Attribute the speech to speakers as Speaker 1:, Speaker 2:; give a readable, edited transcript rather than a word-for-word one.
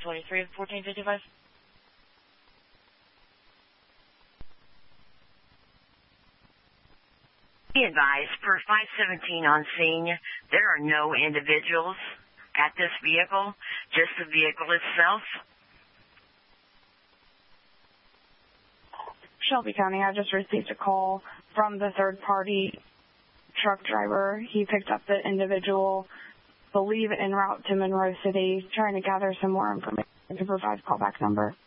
Speaker 1: 23 of 1455.
Speaker 2: Be advised, per 517 on scene, there are no individuals at this vehicle, just the vehicle itself.
Speaker 3: Shelby County, I just received a call from the third-party truck driver. He picked up the individual, believe en route to Monroe City, trying to gather some more information to provide callback number.